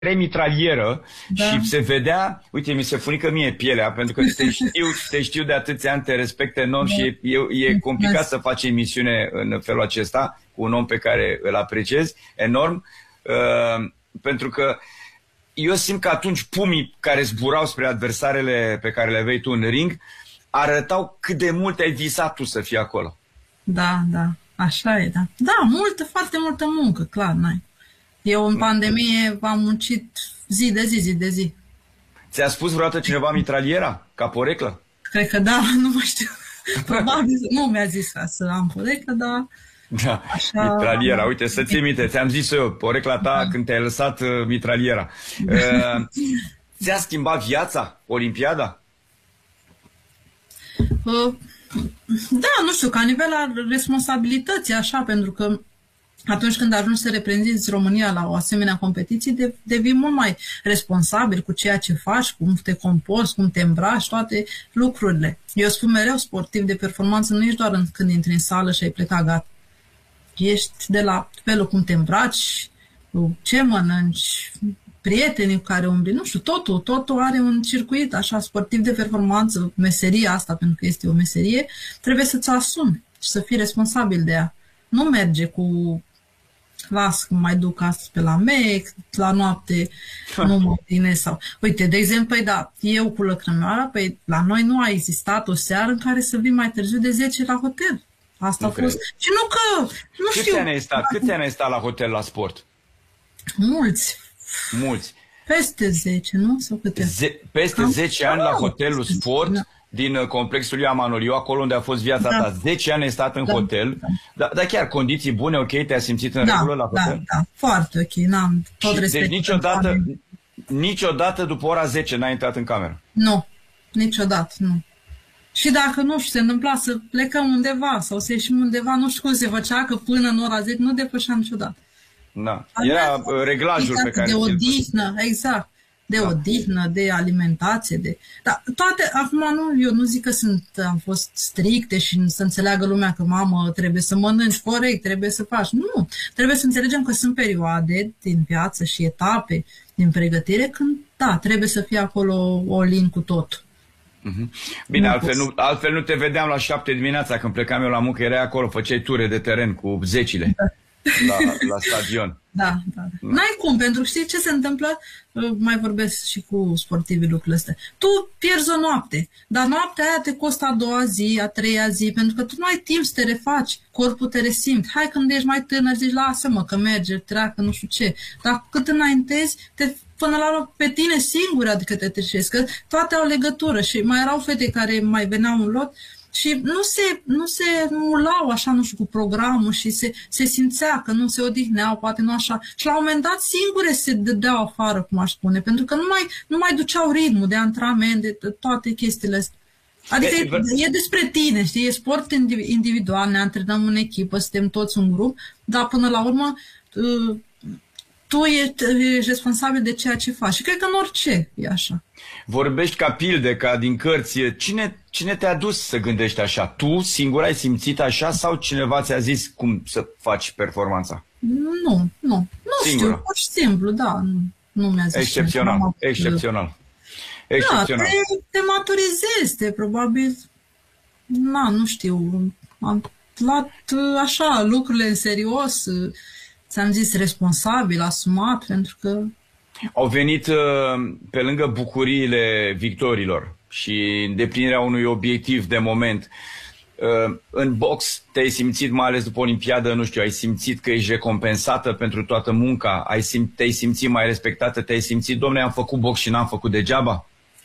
mitralieră și se vedea, uite, mi se funică mie pielea, pentru că te știu de atâția ani, te respect enorm și e complicat să faci emisiune în felul acesta cu un om pe care îl apreciezi enorm, pentru că eu simt că atunci pumii care zburau spre adversarele pe care le aveai tu în ring arătau cât de mult ai visat tu să fii acolo. Da, da, așa e, da. Da, foarte multă muncă, clar, n-ai. Eu în pandemie am muncit zi de zi. Ți-a spus vreodată cineva mitraliera, ca poreclă? Cred că da, nu mă știu. Probabil nu mi-a zis ca să am poreclă, dar... Da, așa... mitraliera, uite, să ții minte, ți-am zis eu, porecla ta când te-ai lăsat mitraliera. Ți-a schimbat viața, Olimpiada? Da, nu știu, ca nivel al responsabilității, așa, pentru că atunci când ajungi să reprezinți România la o asemenea competiție, devii mult mai responsabil cu ceea ce faci, cum te comporți, cum te îmbraci, toate lucrurile. Eu spun mereu, sportiv de performanță nu ești doar când intri în sală și ai plecat gata. Ești de la felul cum te îmbraci, ce mănânci, prietenii cu care umbli, nu știu, totul are un circuit așa sportiv de performanță, meseria asta, pentru că este o meserie, trebuie să-ți asumi și să fii responsabil de ea. Nu merge cu las că mai duc astăzi pe la mec, la noapte nu mă odinesc sau... Uite, de exemplu, da, eu cu lăcrămioara, păi la noi nu a existat o seară în care să vii mai târziu de 10 la hotel. Asta a fost... Și nu că... Nu știu... Câți ani ai stat la hotel la sport? Mulți. Peste 10, nu? Sau câte? Peste 10 ani la hotelul sport din complexul lui Amanoliu, acolo unde a fost viața ta. 10 ani ai stat în hotel, dar chiar condiții bune, ok? Te-ai simțit în regulă la hotel? Da, foarte ok. N-am tot respect. Deci niciodată după ora 10 n-ai intrat în cameră? Nu, niciodată, nu. Și dacă, nu știu, se întâmpla să plecăm undeva sau să ieșim undeva, nu știu cum se făcea, că până în ora 10 nu depășeam niciodată. Da. Era reglajul pe care... De odihnă, exact. De odihnă, de alimentație, de... Dar toate, acum eu nu zic că am fost stricte și să înțeleagă lumea că, mamă, trebuie să mănânci corect, trebuie să faci. Nu, trebuie să înțelegem că sunt perioade din viață și etape din pregătire când, da, trebuie să fie acolo all-in cu tot. Bine, altfel nu te vedeam la 7 dimineața când plecam eu la muncă, erai acolo, făceai ture de teren cu zecile. La stadion. Da. N-ai cum, pentru că știi ce se întâmplă? Mai vorbesc și cu sportivii lucrurile astea. Tu pierzi o noapte, dar noaptea aia te costă a doua zi, a treia zi, pentru că tu nu ai timp să te refaci, corpul te resimte. Hai, când ești mai tânăr, zici, lasă-mă că merge, treacă, nu știu ce. Dar cât înaintezi, până la urmă pe tine singur, adică te trecești, că toate au legătură. Și mai erau fete care mai veneau în lot și nu se mulau așa, nu știu, cu programul și se simțea că nu se odihneau, poate nu așa. Și la un moment dat singure se dădeau afară, cum aș spune, pentru că nu mai duceau ritmul de antrenament, de toate chestiile astea. Adică e despre tine, știi, e sport individual, ne antrenăm în echipă, suntem toți un grup, dar până la urmă tu ești responsabil de ceea ce faci. Și cred că în orice e așa. Vorbești ca pilde, ca din cărți. Cine te-a dus să gândești așa? Tu singur ai simțit așa sau cineva ți-a zis cum să faci performanța? Nu știu, pur și simplu, da. Nu mi-a zis. Excepțional. Da, te maturizezi, probabil, nu știu, am luat așa lucrurile în serios, ți-am zis responsabil, asumat, pentru că... Au venit pe lângă bucuriile victorilor și îndeplinirea unui obiectiv de moment. În box te-ai simțit, mai ales după Olimpiadă, nu știu, ai simțit că ești recompensată pentru toată munca, te-ai simțit mai respectată, te-ai simțit, dom'le, am făcut box și n-am făcut degeaba?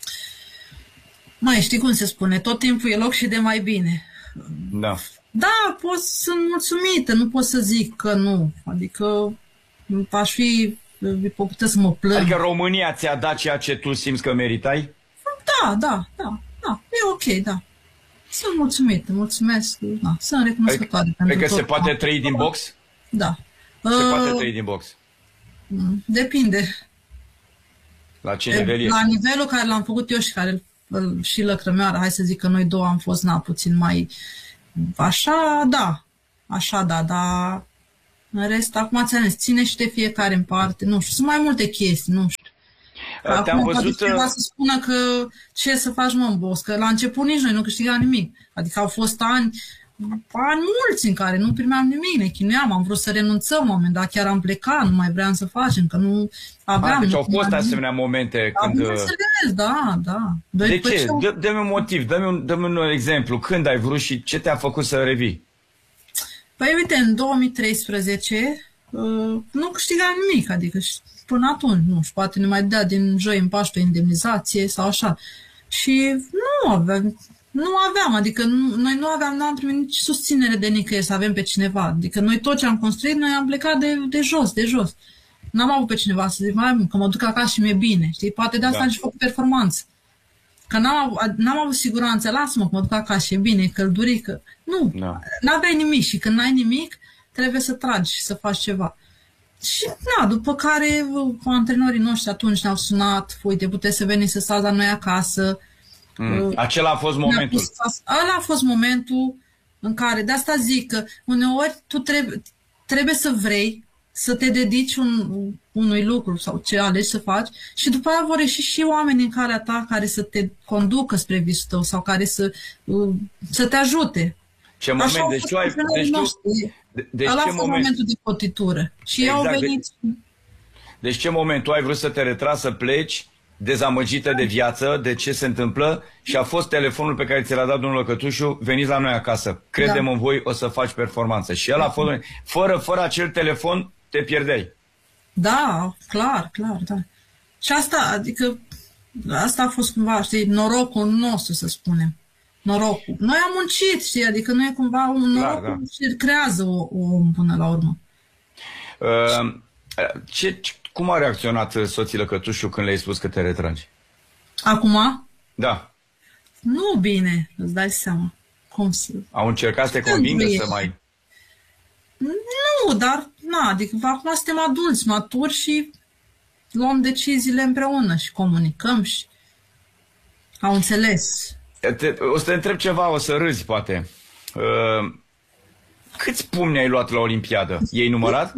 Mai știi cum se spune, tot timpul e loc și de mai bine. Da. Da, sunt mulțumită, nu pot să zic că nu. Adică aș fi ipocrită să mă plâng. Adică România ți-a dat ceea ce tu simți că meritai? Da. E ok, da. Sunt mulțumită, mulțumesc, da. Sunt recunoscătoare. Adică se poate trăi din box? Da. Se poate trăi din box? Depinde. La ce nivel ești? La nivelul care l-am făcut eu și care și Lăcrămioara, hai să zic că noi două am fost puțin mai... Așa, da, dar În rest, acum ți-am zis, ține și de fiecare în parte, nu știu, sunt mai multe chestii, nu știu. Te-am Acum văzut... cineva să spună că ce să faci, mă, în box, că la început nici noi nu câștigam nimic. Adică au fost ani mulți în care nu primeam nimic, ne chinuiam, am vrut să renunțăm, un moment dat chiar am plecat, nu mai vreau să facem, că nu aveam... Deci au fost asemenea momente când... Bineînțeles, da. De ce? Dă-mi un motiv, dă-mi un exemplu. Când ai vrut și ce te-a făcut să revii? Păi uite, în 2013 nu câștigam nimic, adică până atunci, nu știu, poate ne mai dea din joi în Paște o indemnizație sau așa. Și nu aveam, adică noi nu am primit nici susținere de nicăieri să avem pe cineva. Adică noi tot ce am construit, noi am plecat de jos. N-am avut pe cineva să zic, mai că mă duc acasă și mi-e bine, știi? Poate de asta am și făcut performanță. Că n-am avut siguranță, lasă-mă că mă duc acasă și e bine, căldurică. Nu, n-aveai nimic și când n-ai nimic, trebuie să tragi și să faci ceva. Și după care antrenorii noștri atunci ne-au sunat, uite, puteți să veniți să stați la noi acasă. Acela a fost momentul. Ăla a fost momentul în care, de asta zic că uneori tu trebuie să vrei să te dedici unui lucru sau ce alegi să faci și după aia vor ieși și oameni în calea ta care să te conducă spre visul tău sau care să te ajute. Ce moment? Deci ăla a fost momentul de cotitură. Și exact. Ei au venit... Deci ce moment? Tu ai vrut să te retragi, să pleci, dezamăgită de viață, de ce se întâmplă și a fost telefonul pe care ți l-a dat domnul Lăcătușu, veniți la noi acasă, credem în voi, o să faci performanță. Și el a fost, fără acel telefon te pierdeai. Da, clar, da. Și asta a fost cumva, știi, norocul nostru, să spunem. Norocul. Noi am muncit, știi, adică nu e cumva un noroc și creează om până la urmă. Cum a reacționat soții Lăcătușu când le-ai spus că te retragi? Acum? Da. Nu bine, îți dai seama. Au încercat să te convingă să mai... Nu, dar, adică acum suntem adulți, maturi și luăm deciziile împreună și comunicăm și au înțeles. O să te întreb ceva, o să râzi, poate. Câți pumni ai luat la Olimpiadă? I-ai numărat?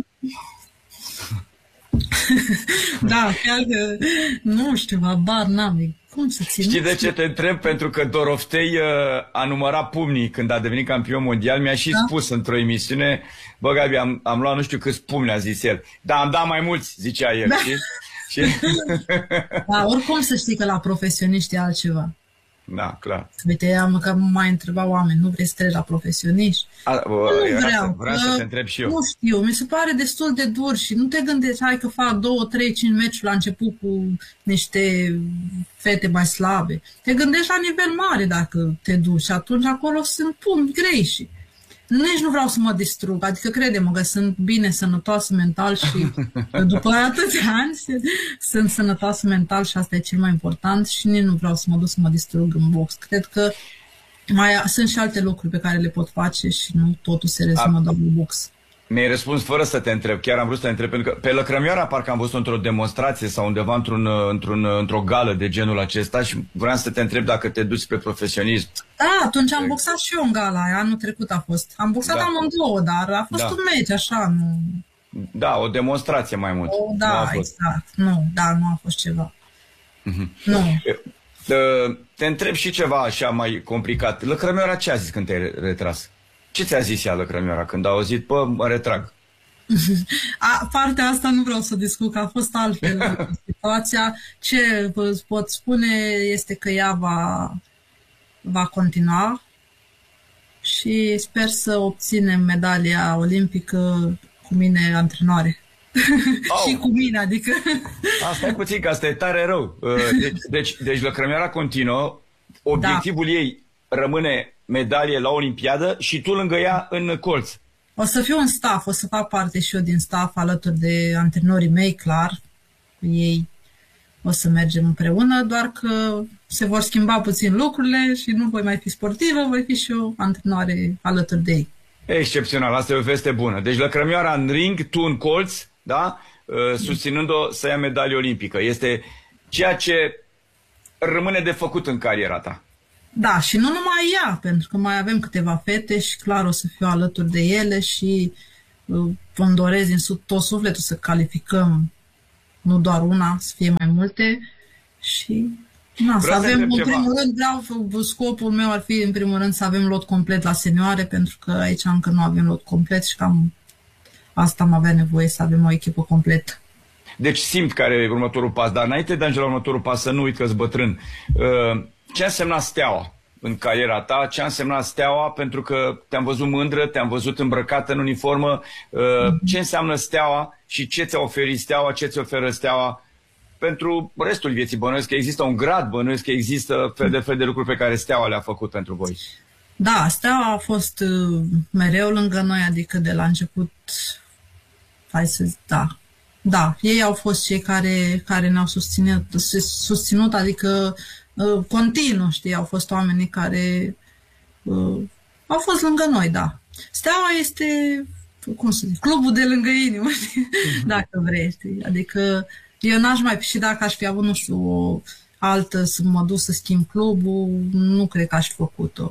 Da, chiar că nu știu, habar n-am. Cum să țin? Știi de ce te întreb? Pentru că Doroftei a numărat pumnii când a devenit campion mondial. Mi-a și spus într-o emisiune, bă, Gabi, am luat nu știu câți pumni, a zis el. Da, am dat mai mulți, zicea el, știi? Da, oricum să știi că la profesioniști e altceva. Da, clar. Uite, măcar mai întreba oameni, nu vrei să treci la profesioniști? Nu vreau să te întreb și eu. Nu știu, mi se pare destul de dur și nu te gândești, hai că fac 2, 3, 5 meciuri la început cu niște fete mai slabe. Te gândești la nivel mare dacă te duci și atunci acolo sunt pumni grei și nici nu vreau să mă distrug, adică crede-mă că sunt bine sănătoasă mental și după atâția ani sunt sănătoasă mental și asta e cel mai important și nici nu vreau să mă duc să mă distrug în box. Cred că sunt și alte lucruri pe care le pot face și nu totul se rezumă doar în box. Mi-ai răspuns fără să te întreb, chiar am vrut să te întreb, pentru că pe Lăcrămioara parcă am văzut într-o demonstrație sau undeva într-o gală de genul acesta și vreau să te întreb dacă te duci spre profesionism. Da, atunci am boxat și eu în gala aia, anul trecut a fost. Am boxat amândouă, dar a fost un meci, așa, nu... Da, o demonstrație mai mult. Da, exact. Nu a fost ceva. Nu. Te întreb și ceva așa mai complicat. Lăcrămioara ce a zis când te-ai retras? Ce ți-a zis ea, Lăcrămioara, când a auzit, bă, mă retrag? Partea asta nu vreau să discut, că a fost altfel situația. Ce pot spune este că ea va continua și sper să obținem medalia olimpică cu mine antrenoare. Și cu mine, adică... Asta e puțin, că asta e tare rău. Deci Lăcrămioara continuă, obiectivul ei rămâne medalie la Olimpiadă și tu lângă ea în colț. O să fiu în staff, o să fac parte și eu din staff alături de antrenorii mei, clar. Ei o să mergem împreună, doar că se vor schimba puțin lucrurile și nu voi mai fi sportivă, voi fi și eu antrenoare alături de ei. Excepțional, asta e o veste bună. Deci Lăcrămioara în ring, tu în colț, da? Susținând-o să ia medalie olimpică. Este ceea ce rămâne de făcut în cariera ta. Da, și nu numai ea, pentru că mai avem câteva fete și clar o să fiu alături de ele și îmi doresc din tot sufletul să calificăm nu doar una, să fie mai multe și să avem, în primul rând, scopul meu ar fi, în primul rând, să avem lot complet la senioare, pentru că aici încă nu avem lot complet și cam asta am avea nevoie, să avem o echipă completă. Deci simt care e următorul pas, dar înainte de a ajunge la următorul pas, să nu uit că-s bătrân. Ce a însemnat Steaua în cariera ta? Ce a însemnat Steaua? Pentru că te-am văzut mândră, te-am văzut îmbrăcată în uniformă. Ce înseamnă Steaua și ce ți-a oferit Steaua, ce ți oferă Steaua pentru restul vieții? Bănuiesc că există un grad, bănuiesc că există fel de lucruri pe care Steaua le-a făcut pentru voi. Da, Steaua a fost mereu lângă noi, adică de la început, da, ei au fost cei care ne-au susținut, adică continuu, știi, au fost oamenii care au fost lângă noi, da. Steaua este, cum să zic, clubul de lângă inimă, știi? Dacă vrei, știi? Adică eu n-aș mai, și dacă aș fi avut, nu știu, o altă, să mă duc să schimb clubul, nu cred că aș fi făcut-o.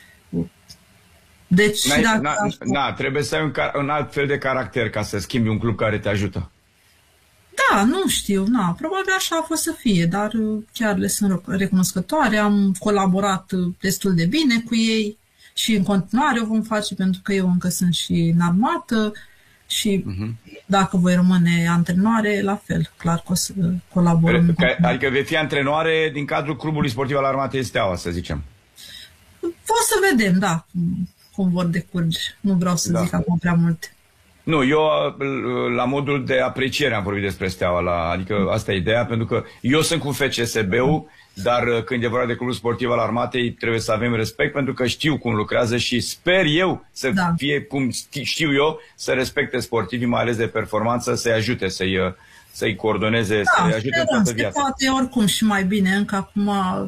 Deci, trebuie să ai un alt fel de caracter ca să schimbi un club care te ajută. Da, nu știu, probabil așa a fost să fie, dar chiar le sunt recunoscătoare, am colaborat destul de bine cu ei și în continuare o vom face, pentru că eu încă sunt și în armată și dacă voi rămâne antrenoare, la fel, clar că o să colaborăm. Adică vei fi antrenoare din cadrul clubului sportiv al Armatei Steaua, să zicem. O să vedem, da, cum vor decurge. Nu vreau să zic acum prea multe. Nu, eu la modul de apreciere am vorbit despre Steaua, adică asta e ideea, pentru că eu sunt cu FCSB-ul, dar când e vorba de clubul sportiv al Armatei trebuie să avem respect, pentru că știu cum lucrează și sper eu să fie cum știu eu, să respecte sportivii, mai ales de performanță, să-i ajute, să-i coordoneze, să-i ajute în toată viața. Poate oricum și mai bine, încă acum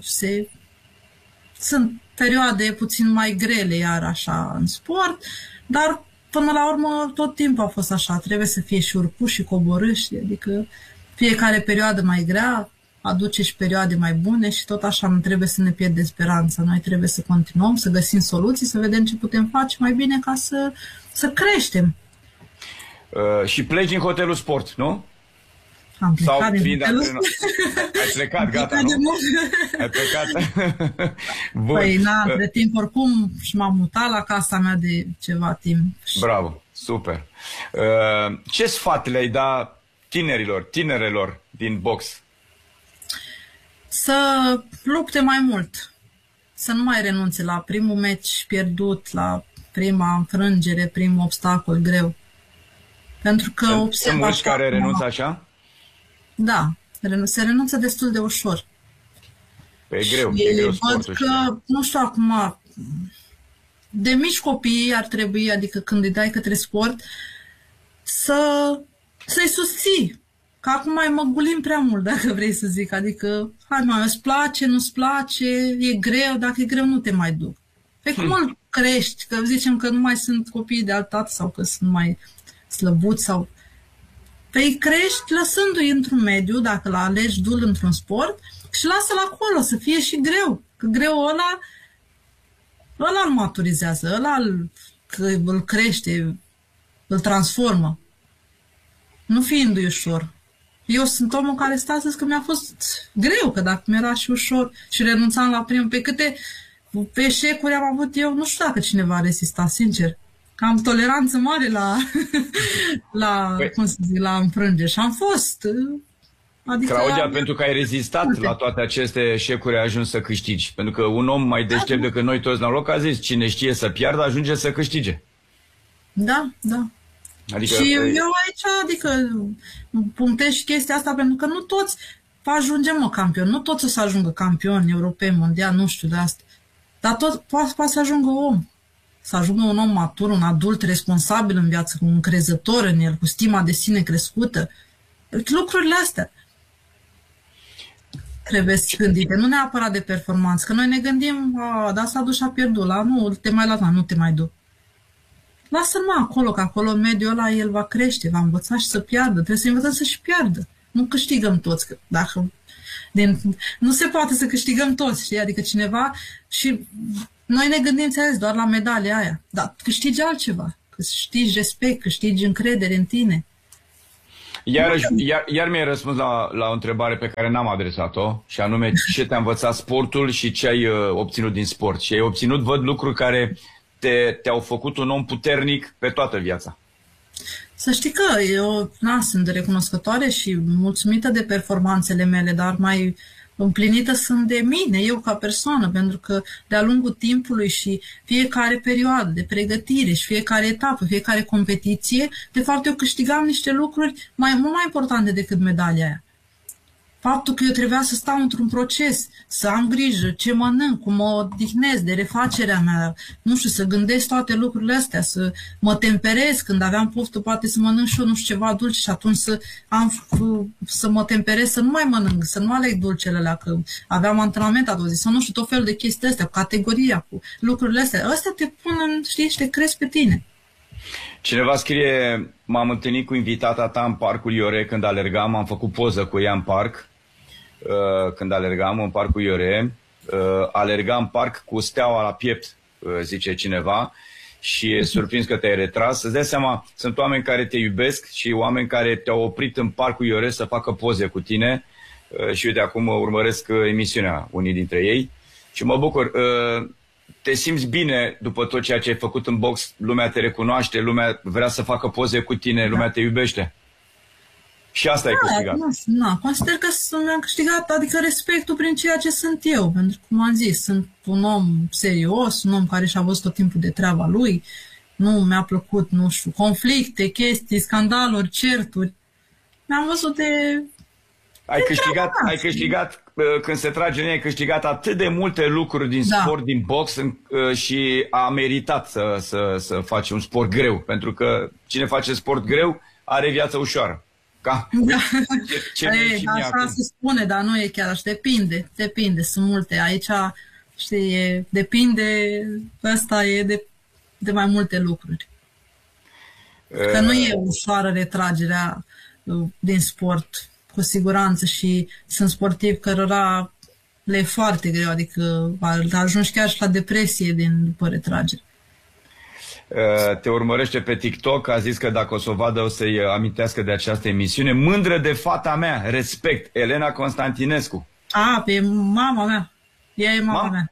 sunt perioade puțin mai grele iar așa în sport, dar până la urmă tot timpul a fost așa, trebuie să fie și urcuși și coborâși, adică fiecare perioadă mai grea aduce și perioade mai bune și tot așa nu trebuie să ne pierdem speranța. Noi trebuie să continuăm, să găsim soluții, să vedem ce putem face mai bine ca să creștem. Și pleci în Hotelul Sport, nu? Am plecat din Hotelul Sport. Ai plecat, gata, nu? Ai plecat? Păi, între timp, oricum, și m-am mutat la casa mea de ceva timp. Bravo, super. Ce sfat le-ai da tinerelor din box? Să lupte mai mult, să nu mai renunțe la primul meci pierdut, la prima înfrângere, primul obstacol greu. Pentru că observ mulți care renunță așa? Da, se renunță destul de ușor. E greu, e greu sportul. Văd că, nu știu acum, de mici copii ar trebui, adică când îi dai către sport, să-i susții. Că acum mai măgulim prea mult, dacă vrei să zic. Adică, hai mă, îți place, nu-ți place, e greu, dacă e greu nu te mai duc. Pe cum îl crești? Că zicem că nu mai sunt copii de alt tată sau că sunt mai slăbuți sau... Păi crești lăsându-i într-un mediu, dacă l alegi dul într-un sport, și lasă-l acolo, să fie și greu. Că greu ăla îl maturizează, ăla îl crește, îl transformă. Nu fiindu-i ușor. Eu sunt omul care stă să zic că mi-a fost greu, că dacă mi-era și ușor și renunțam la primul, pe câte eșecuri am avut eu, nu știu dacă cineva a rezistat, sincer. Am toleranță mare la înfrângeri și am fost. Adică Claudia, pentru că ai rezistat la toate aceste eșecuri, ai ajuns să câștigi. Pentru că un om mai deștept decât noi toți la loc a zis, cine știe să piardă, ajunge să câștige. Da. Adică, și eu aici, adică, punctez și chestia asta, pentru că nu toți ajungem campioni, nu toți o să ajungă campioni europeni, mondial, nu știu de asta. Dar tot poate să ajungă om. Să ajungă un om matur, un adult responsabil în viață, cu un încrezător în el, cu stima de sine crescută. Lucrurile astea trebuie să gândite, nu neapărat de performanță, că noi ne gândim, da, s-a dus și a pierdut, nu te mai lua, nu te mai duc. Lasă-l acolo, că acolo în mediul ăla el va crește, va învăța și să piardă. Trebuie să învățăm să și piardă. Nu câștigăm toți. Dacă nu se poate să câștigăm toți, știi? Adică cineva și noi ne gândim, doar la medalia aia. Dar câștigi altceva. câștigi respect, câștigi încredere în tine. Iar mi-ai răspuns la o întrebare pe care n-am adresat-o, și anume ce te-a învățat sportul și ce ai obținut din sport. Și ai obținut, văd, lucruri care te-au făcut un om puternic pe toată viața. Să știi că eu sunt recunoscătoare și mulțumită de performanțele mele, dar mai împlinită sunt de mine, eu ca persoană, pentru că de-a lungul timpului și fiecare perioadă de pregătire și fiecare etapă, fiecare competiție, de fapt eu câștigam niște lucruri mult mai importante decât medalia aia. Faptul că eu trebuia să stau într-un proces, să am grijă ce mănânc, cum mă odihnesc de refacerea mea, nu știu, să gândesc toate lucrurile astea, să mă temperez când aveam poftă, poate să mănânc și eu, nu știu, ceva dulce și atunci să mă temperez, să nu mai mănânc, să nu aleg dulcele alea, că aveam antrenament a doua zi, sau nu știu, tot felul de chestii astea, cu categoria, cu lucrurile astea. Astea te pun știi, și te crezi pe tine. Cineva scrie, m-am întâlnit cu invitata ta în parcul Iore când alergam, am făcut poză cu ea în parc. Când alergam în parcul Iore, alergam în parc cu steaua la piept, zice cineva, și e surprins că te-ai retras. Îți dai seama, sunt oameni care te iubesc și oameni care te-au oprit în parcul Iore să facă poze cu tine și uite, acum urmăresc emisiunea, unii dintre ei, și mă bucur. Te simți bine după tot ceea ce ai făcut în box, lumea te recunoaște, lumea vrea să facă poze cu tine, lumea te iubește. Și asta ai câștigat. Nu, consider că mi-am câștigat, adică respectul prin ceea ce sunt eu. Pentru că, cum am zis, sunt un om serios, un om care și-a văzut tot timpul de treaba lui. Nu mi-a plăcut, nu știu, conflicte, chestii, scandaluri, certuri. Mi-am văzut de... Ai câștigat, când se trage în ei, ai câștigat atât de multe lucruri din sport, din box, și a meritat să faci un sport greu. Pentru că cine face sport greu are viața ușoară. Da. Așa se spune, dar nu e chiar așa. Depinde, sunt multe. Aici, știi, depinde, ăsta e de mai multe lucruri. Că nu e ușoară retragerea din sport, cu siguranță, și sunt sportivi cărora le e foarte greu, adică ajungi chiar și la depresie după retragere. Te urmărește pe TikTok, a zis că dacă o să o vadă o să-i amintească de această emisiune. Mândră de fata mea, respect, Elena Constantinescu. Pe mama mea. Ea e mama mea.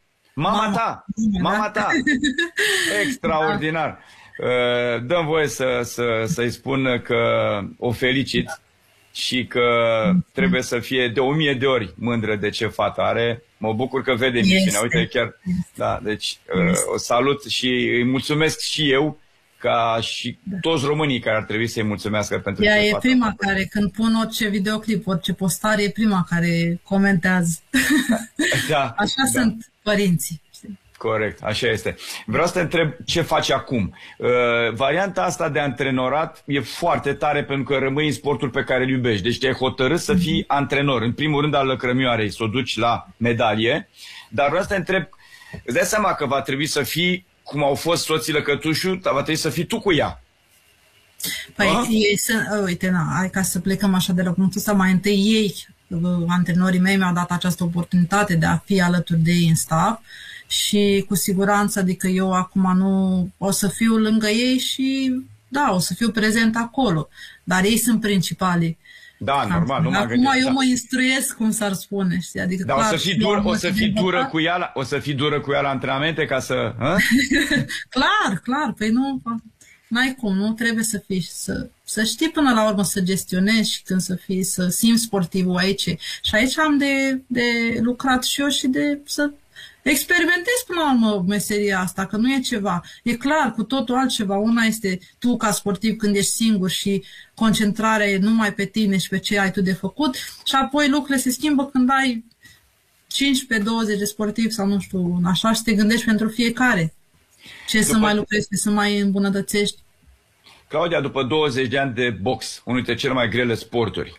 Mama ta. Extraordinar. Dă-mi voie să-i spun că o felicit și că trebuie să fie de 1000 de ori mândră de ce fată are. Mă bucur că vede emisiunea. Uite, chiar, da, deci o salut și îi mulțumesc și eu, ca și toți românii care ar trebui să-i mulțumească pentru ea ce e fată. prima care, când pun orice videoclip, orice postare, e prima care comentează. Da, așa sunt părinții. Corect, așa este. Vreau să te întreb ce faci acum. Varianta asta de antrenorat e foarte tare pentru că rămâi în sportul pe care îl iubești. Deci te-ai hotărât să fii antrenor. În primul rând al lăcrămioarei, să o duci la medalie. Dar vreau să te întreb, îți dai seama că va trebui să fii, cum au fost soții Lăcătușu, dar va trebui să fii tu cu ea. Păi ei sunt, uite, hai ca să plecăm așa de la punctul ăsta, mai întâi ei, antrenorii mei, mi-au dat această oportunitate de a fi alături de ei în staff. Și cu siguranță, adică eu acum nu o să fiu lângă ei și da, o să fiu prezent acolo. Dar ei sunt principalii. Da, normal, nu m-am gândit. Acum eu mă instruiesc, cum s-ar spune. Știi? Adică, dar clar, o să fii dură cu ea la antrenamente ca să... Clar, păi n-ai cum, nu trebuie să fii, să știi până la urmă să gestionezi și când să fii, să simți sportivul aici. Și aici am de lucrat și eu și să experimentez până la urmă meseria asta, că nu e ceva. E clar, cu totul altceva. Una este tu ca sportiv când ești singur și concentrarea e numai pe tine și pe ce ai tu de făcut, și apoi lucrurile se schimbă când ai 15-20 de sportivi sau nu știu, așa, și te gândești pentru fiecare. Să mai lucrezi, ce să mai îmbunătățești. Claudia, după 20 de ani de box, unul dintre cele mai grele sporturi,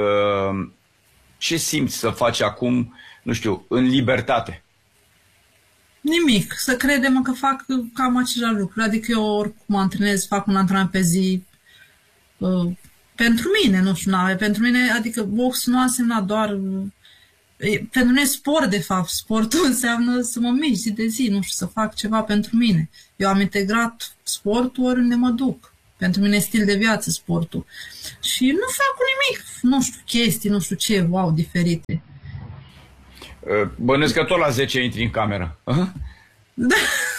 ce simți să faci acum, nu știu, în libertate? Nimic. Să credem că fac cam același lucru. Adică eu oricum mă antrenez, fac un antrenament pe zi pentru mine, nu știu, pentru mine, adică box nu a însemnat doar Pentru mine sport, de fapt. Sportul înseamnă să mă mișc zi de zi, nu știu, să fac ceva pentru mine. Eu am integrat sportul oriunde mă duc. Pentru mine e stil de viață sportul. Și nu fac cu nimic, nu știu, chestii, nu știu ce, wow, diferite. Bănuiesc că tot la 10 intri în cameră. Da.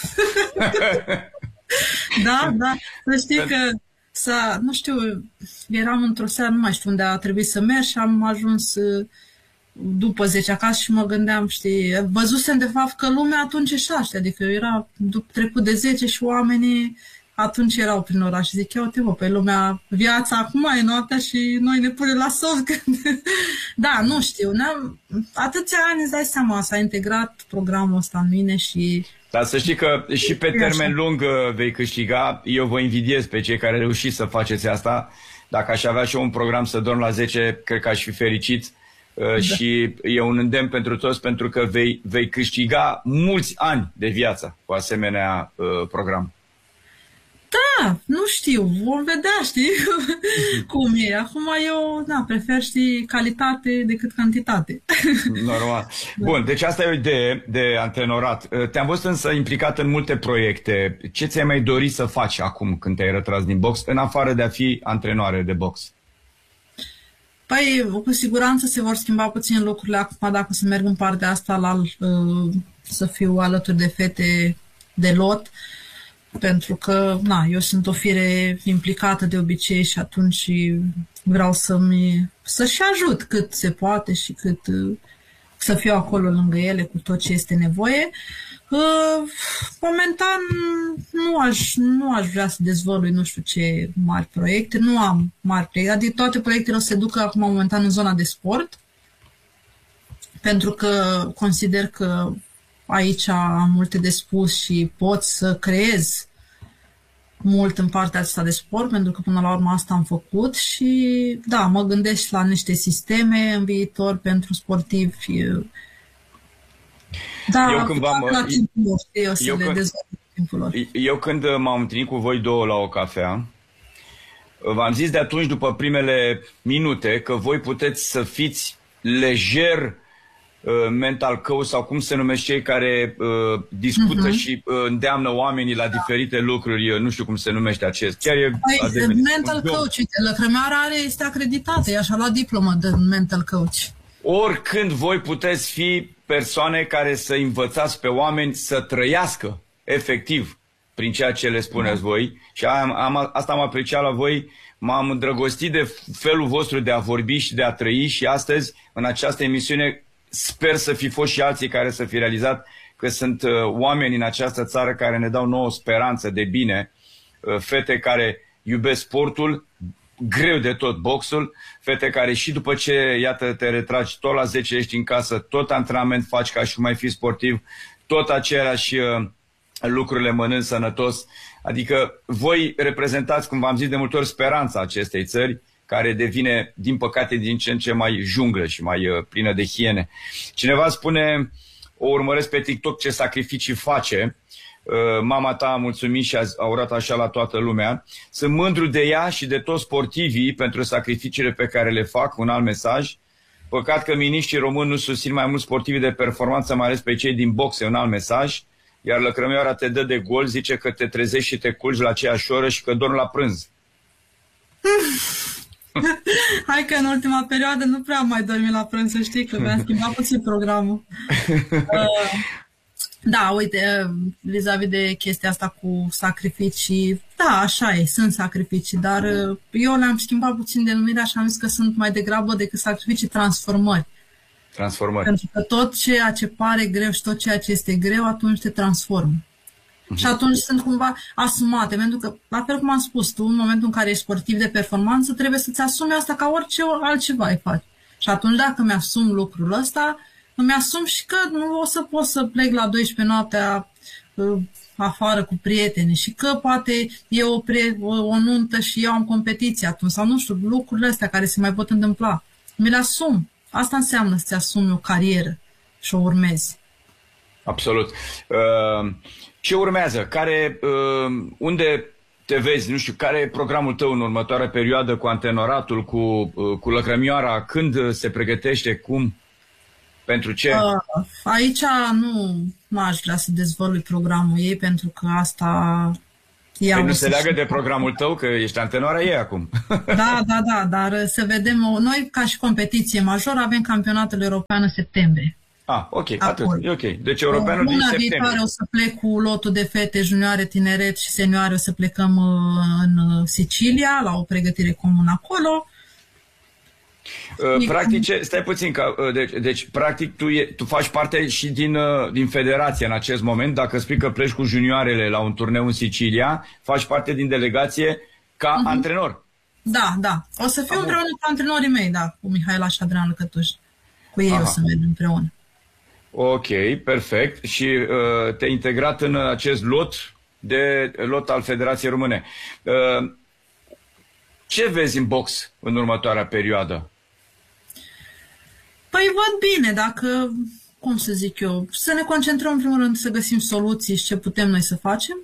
Da. Să știi că nu știu, eram într-o seară, nu mai știu unde a trebuit să merg și am ajuns după 10 acasă și mă gândeam, știi, văzusem de fapt că lumea atunci e 6, adică era trecut de 10 și oamenii atunci erau prin oraș și zic, ia uite, pe lumea, viața acum e noaptea și noi ne punem la somn. Da, nu știu, atâția ani, îți dai seama, s-a integrat programul ăsta în mine și... Dar să știi că și pe termen lung vei câștiga. Eu vă invidiez pe cei care reușiți să faceți asta. Dacă aș avea și eu un program să dorm la 10, cred că aș fi fericit. Da. Și e un îndemn pentru toți, pentru că vei câștiga mulți ani de viață cu asemenea program. Da, nu știu, vom vedea, știi, cum e. Acum eu, prefer, știi, calitate decât cantitate. Normal. Bun, deci asta e o idee de antrenorat. Te-am văzut însă implicat în multe proiecte. Ce ți-ai mai dorit să faci acum când te-ai retras din box, în afară de a fi antrenoare de box? Păi, cu siguranță se vor schimba puțin lucrurile acum dacă să merg în partea asta să fiu alături de fete de lot. Pentru că, eu sunt o fire implicată de obicei și atunci vreau să-și ajut cât se poate și cât să fiu acolo lângă ele cu tot ce este nevoie. Momentan nu aș vrea să dezvălui nu știu ce mari proiecte, nu am mari proiecte, adică toate proiectele o să se ducă acum momentan în zona de sport, pentru că consider că aici am multe de spus și pot să creez mult în partea asta de sport, pentru că până la urmă asta am făcut și da, mă gândesc la niște sisteme în viitor pentru sportivi. Da, eu când m-am întâlnit cu voi două la o cafea, v-am zis de atunci, după primele minute, că voi puteți să fiți lejer mental coach sau cum se numește cei care discută și îndeamnă oamenii la diferite lucruri, nu știu cum se numește acest. Chiar mental coach, Lăcrămioara este acreditată, ea și-a luat diplomă de mental coach. Oricând voi puteți fi persoane care să învățați pe oameni să trăiască efectiv prin ceea ce le spuneți voi și asta am apreciat la voi. M-am îndrăgostit de felul vostru de a vorbi și de a trăi și astăzi, în această emisiune, sper să fi fost și alții care să fi realizat că sunt oameni în această țară care ne dau nouă speranță de bine, fete care iubesc sportul, greu de tot boxul, fete care și după ce, iată, te retragi, tot la 10 ești în casă, tot antrenament faci ca și cum ai fi sportiv, tot aceleași lucrurile mănânci sănătos. Adică voi reprezentați, cum v-am zis de multe ori, speranța acestei țări, care devine, din păcate, din ce în ce mai junglă și mai plină de hiene. Cineva spune, o urmăresc pe TikTok, ce sacrificii face. Mama ta a mulțumit și a urat așa la toată lumea. Sunt mândru de ea și de toți sportivii pentru sacrificiile pe care le fac. Un alt mesaj. Păcat că miniștrii români nu susțin mai mult sportivii de performanță, mai ales pe cei din boxe. Un alt mesaj. Iar Lăcrămioara te dă de gol, zice că te trezești și te culci la aceeași oră și că dormi la prânz. Hai că în ultima perioadă nu prea am mai dormit la prânz, să știi că mi-a schimbat puțin programul. Da, uite, vis-a-vis de chestia asta cu sacrificii, da, așa e, sunt sacrificii, dar eu le-am schimbat puțin denumirea și am zis că sunt mai degrabă decât sacrificii, transformări. Transformări. Pentru că tot ceea ce pare greu și tot ceea ce este greu, atunci te transformă. Și atunci sunt cumva asumate, pentru că, la fel cum am spus tu, în momentul în care ești sportiv de performanță, trebuie să-ți asumi asta ca orice altceva ai face. Și atunci, dacă mi-asum lucrul ăsta, îmi asum și că nu o să pot să plec la 12 noaptea afară cu prieteni și că poate e o nuntă și eu am competiție atunci, sau nu știu, lucrurile astea care se mai pot întâmpla. Mi le asum. Asta înseamnă să-ți asumi o carieră și o urmezi. Absolut. Ce urmează? Unde te vezi? Nu știu, care e programul tău în următoarea perioadă cu antrenoratul, cu Lăcrămioara? Când se pregătește? Cum? Pentru ce? Aici nu aș vrea să dezvălui programul ei, pentru că asta... Păi nu se leagă de programul tău, că ești antenoarea ei acum. Da, dar să vedem... Noi, ca și competiție majoră, avem campionatul european în septembrie. Ok, atât. E ok. Deci europeanul din septembrie. Luna viitoare o să plec cu lotul de fete, junioare, tineret și senioare, o să plecăm în Sicilia, la o pregătire comună acolo. Practic, stai puțin, deci practic tu faci parte și din federație în acest moment. Dacă spui că pleci cu junioarele la un turneu în Sicilia, faci parte din delegație ca antrenor. Da. O să fiu împreună cu antrenorii mei, cu Mihaela și Adrian Lăcătuș. Cu ei o să merg împreună. Ok, perfect. Și te-ai integrat în acest lot al Federației Române. Ce vezi în box în următoarea perioadă? Păi văd bine, dacă, cum să zic eu, să ne concentrăm în primul rând să găsim soluții și ce putem noi să facem.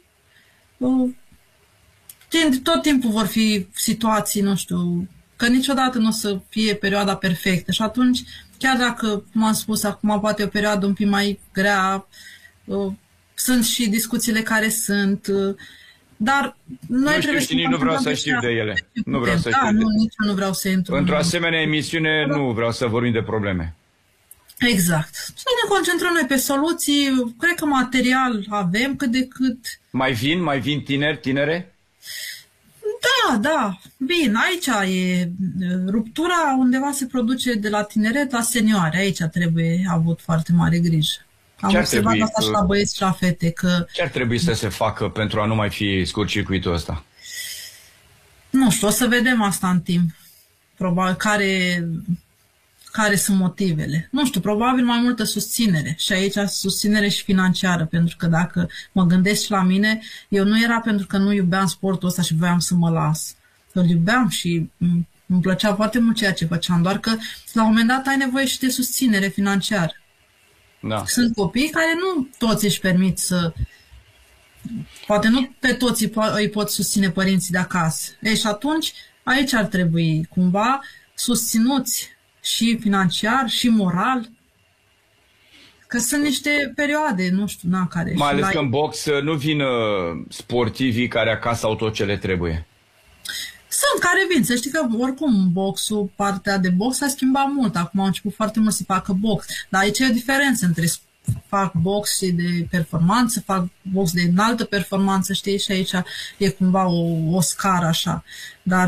Tot timpul vor fi situații, nu știu, că niciodată nu o să fie perioada perfectă și atunci, chiar dacă, cum am spus, acum poate o perioadă un pic mai grea, sunt și discuțiile care sunt... Dar noi nu vreau să știu de ele. Nu vreau să știu. Nici nu vreau să intru. Într-o asemenea emisiune nu vreau să vorbim de probleme. Exact. Să ne concentrăm noi pe soluții. Cred că material avem cât de cât. Mai vin tinere? Da. Bine, aici e ruptura undeva se produce de la tineret la senioare. Aici trebuie avut foarte mare grijă. Am observat asta și la băieți și la fete. Ce ar trebui să se facă pentru a nu mai fi scurt-circuitul ăsta? Nu știu, o să vedem asta în timp. Probabil care sunt motivele. Nu știu, probabil mai multă susținere. Și aici susținere și financiară, pentru că dacă mă gândesc și la mine, eu nu era pentru că nu iubeam sportul ăsta și voiam să mă las. Îl iubeam și îmi plăcea foarte mult ceea ce făceam, doar că la un moment dat ai nevoie și de susținere financiară. Da. Sunt copii care nu toți își permit să... Poate nu pe toți îi pot susține părinții de acasă. Și atunci aici ar trebui cumva susținuți și financiar și moral, că sunt niște perioade, nu știu, care... Mai ales că în box nu vin sportivii care acasă au tot ce le trebuie. Sunt care vin, să știi că oricum boxul, partea de box s-a schimbat mult. Acum au început foarte mult să facă box. Dar aici e o diferență între fac box și de performanță, fac box de înaltă performanță, știi? Și aici e cumva o scară așa. Dar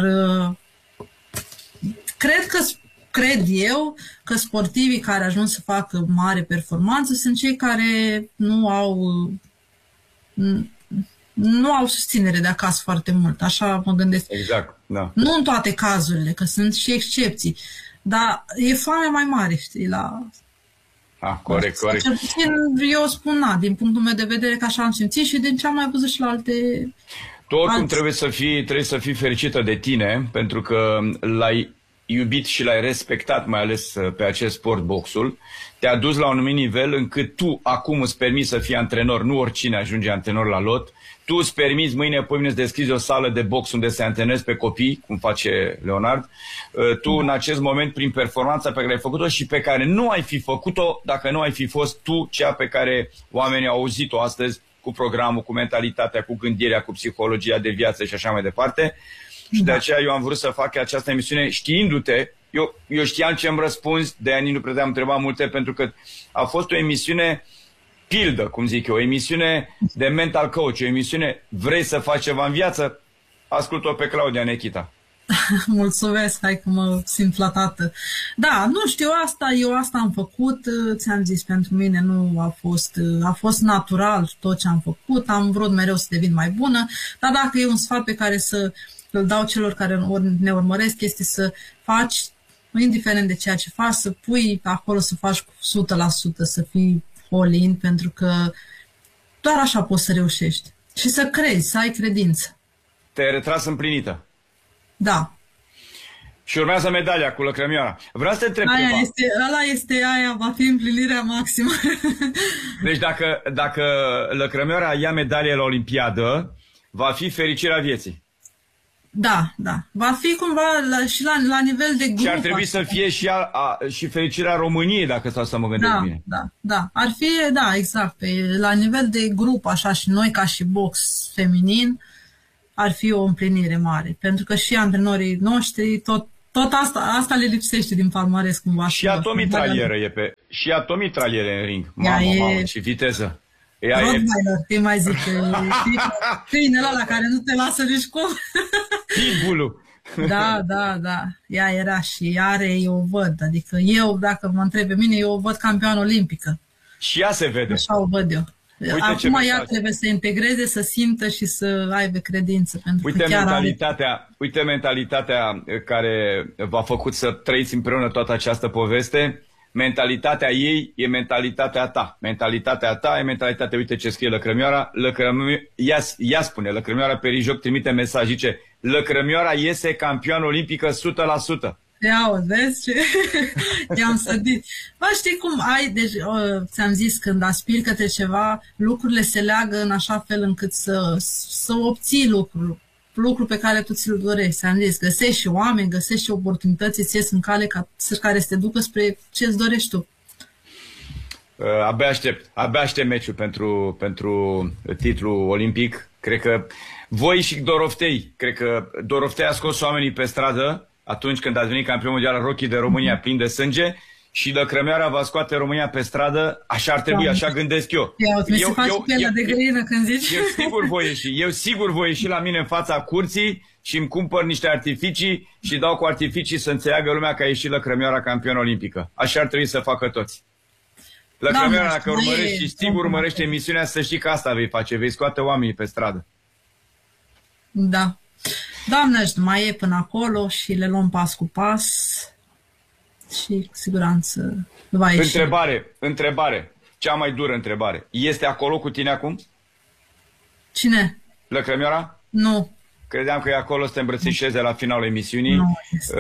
cred eu că sportivii care ajung să facă mare performanță sunt cei care nu au susținere de acasă foarte mult, așa mă gândesc. Exact, da. Nu în toate cazurile, că sunt și excepții, dar e foamea mai mare, știi, la... Corect. Cel puțin eu spun, din punctul meu de vedere, că așa am simțit și din ce am mai văzut și la alte... Tu oricum trebuie să fii fericită de tine, pentru că l-ai iubit și l-ai respectat, mai ales pe acest sport, boxul. Te-a dus la un anumit nivel încât tu acum îți permiți să fii antrenor, nu oricine ajunge antrenor la lot. Tu îți permiți mâine să deschizi o sală de box unde se antrenezi pe copii, cum face Leonard. Tu în acest moment, prin performanța pe care ai făcut-o și pe care nu ai fi făcut-o dacă nu ai fi fost tu cea pe care oamenii au auzit-o astăzi, cu programul, cu mentalitatea, cu gândirea, cu psihologia de viață și așa mai departe. Și de aceea eu am vrut să fac această emisiune știindu-te. Eu știam ce îmi răspunzi, de-aia nici nu prea te-am întrebat multe, pentru că a fost o emisiune pildă, cum zic eu, o emisiune de mental coach, o emisiune vrei să faci ceva în viață? Ascult-o pe Claudia Nechita. Mulțumesc, hai că mă simt flatată. Da, nu știu, eu asta am făcut, ți-am zis, pentru mine nu a fost natural tot ce am făcut, am vrut mereu să devin mai bună, dar dacă e un sfat pe care îl dau celor care ne urmăresc, este să faci, indiferent de ceea ce faci, să pui acolo, să faci cu 100%, să fii all-in, pentru că doar așa poți să reușești. Și să crezi, să ai credință. Te-ai retras împlinită. Da. Și urmează medalia cu lăcrămioara. Vreau să te întreb ceva. Aia va fi împlinirea maximă. Deci dacă lăcrămioara ia medalie la Olimpiadă, va fi fericirea vieții. Da. Va fi cumva și la nivel de grup. Și ar trebui să fie și fericirea României, dacă stau să mă gândesc bine. Da. Ar fi, exact. La nivel de grup, așa, și noi ca și box feminin, ar fi o împlinire mare. Pentru că și antrenorii noștri, tot asta le lipsește din palmares cumva. Și atomitralieră și atomitralieră în ring. Mamă, și viteză. Rottweiler, te mai zic. Câinele ăla care nu te lasă nici cum. Pitbull-ul. Da. Ea era și are, eu văd. Adică eu, dacă mă întreb pe mine, eu o văd campioană olimpică. Și ea se vede. Așa o văd eu. Acum ea trebuie să integreze, să simtă și să aibă credință. Uite mentalitatea care v-a făcut să trăiți împreună toată această poveste. Mentalitatea ei e mentalitatea ta. Mentalitatea ta e mentalitatea, uite ce scrie Lăcrămioara. Ea spune, Lăcrămioara Perijoc trimite mesaj, zice, Lăcrămioara iese campioană olimpică 100%. Ia, vezi ce? I-am sădit. Bă, știi cum ai, deci ți-am zis, când aspiri către ceva, lucrurile se leagă în așa fel încât să obții lucrul pe care tu ți-l dorești. Ți-am zis, găsești și oameni, găsești și oportunități, îți ies în cale care să te ducă spre ce-ți dorești tu. Abia aștept meciul pentru titlul olimpic. Cred că voi și Doroftei, cred că Doroftei a scos oamenii pe stradă atunci când ați venit campion mondial Rocky de România plin de sânge și Lăcrămioara va scoate România pe stradă, așa ar trebui, așa gândesc eu. Eu sigur voi ieși la mine în fața curții și îmi cumpăr niște artificii și dau cu artificii să înțeleagă lumea că a ieșit Lăcrămioara campion olimpică. Așa ar trebui să facă toți. Lăcrămioara, dacă urmărești și sigur urmărește emisiunea, să știi că asta vei face, vei scoate oamenii pe stradă. Da. Doamne, mai e până acolo și le luăm pas cu pas și cu siguranță va ieși. Întrebare. Cea mai dură întrebare. Este acolo cu tine acum? Cine? Lăcrămioara? Nu. Credeam că e acolo să te îmbrățișeze la finalul emisiunii. Nu.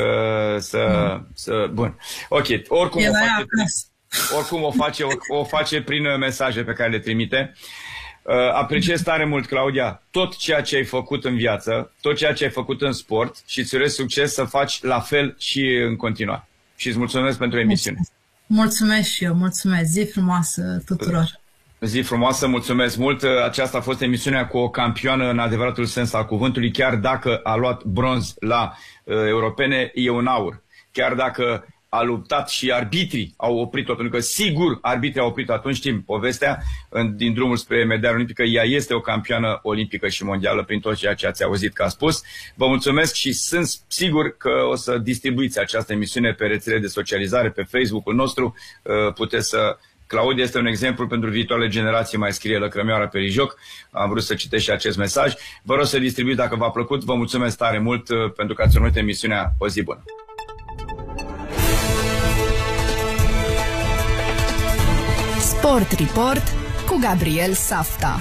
Bun. Ok. Oricum o face prin mesaje pe care le trimite. Apreciez tare mult, Claudia, tot ceea ce ai făcut în viață, tot ceea ce ai făcut în sport și îți urez succes să faci la fel și în continuare. Și îți mulțumesc pentru emisiune. Mulțumesc și eu, mulțumesc. Zi frumoasă tuturor. Zi frumoasă, mulțumesc mult. Aceasta a fost emisiunea cu o campioană în adevăratul sens al cuvântului. Chiar dacă a luat bronz la europene, e un aur. Chiar dacă a luptat și arbitrii au oprit-o, pentru că sigur arbitrii au oprit-o, atunci știm povestea, din drumul spre medalia olimpică, ea este o campioană olimpică și mondială prin tot ceea ce ați auzit că a spus. Vă mulțumesc și sunt sigur că o să distribuiți această emisiune pe rețele de socializare, pe Facebook-ul nostru. Puteți să... Claudia este un exemplu pentru viitoarele generații, mai scrie Lăcrămioara Perijoc. Am vrut să citesc și acest mesaj. Vă rog să distribuiți dacă v-a plăcut. Vă mulțumesc tare mult pentru că ați urmărit emisiunea. O zi bună! Sport Report cu Gabriel Safta.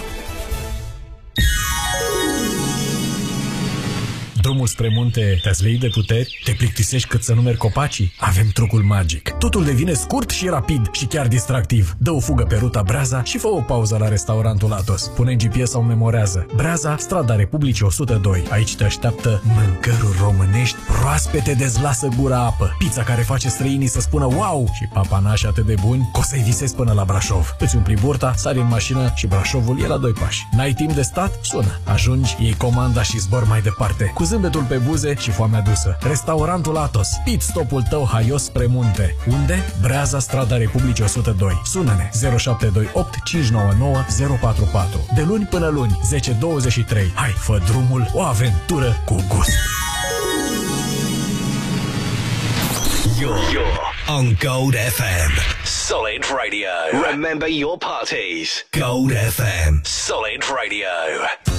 Drumul spre munte te-ați leit de puteri? Te plictisești cât să numeri copacii? Avem trucul magic. Totul devine scurt și rapid și chiar distractiv. Dă o fugă pe ruta Breaza și fă o pauză la restaurantul Atos. Pune în GPS sau memorează. Breaza, strada Republicii 102. Aici te așteaptă mâncăruri românești proaspete, dezlasă gura apă. Pizza care face străinii să spună wow și papanași atât de buni că o să-i visezi până la Brașov. Îți umpli burta, sari în mașină și Brașovul e la 2 pași. N-ai timp de stat? Sună. Ajungi, iei comanda și zbor mai departe. Cu zâmbetul pe buze și foamea dusă. Restaurantul Atos. Pit stopul tău haios spre munte. Unde? Breaza, strada Republicii 102. Sună-ne 0728 599 044. De luni până luni, 10-23. Hai, fă drumul, o aventură cu gust. You're on Gold FM. Solid Radio. Remember your parties. Gold FM. Solid Radio.